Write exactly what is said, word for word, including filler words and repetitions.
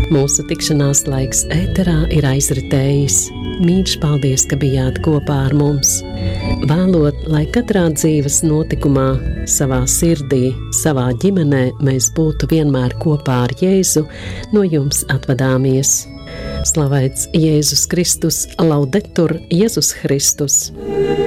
Mūsu tikšanās laiks ēterā ir aizritējis. Mīļš, paldies, ka bijāt kopā ar mums. Vēlot, lai katrā dzīves notikumā, savā sirdī, savā ģimenē mēs būtu vienmēr kopā ar Jēzu, no jums atvadāmies. Slavēts Jēzus Kristus, laudetur Jēzus Kristus!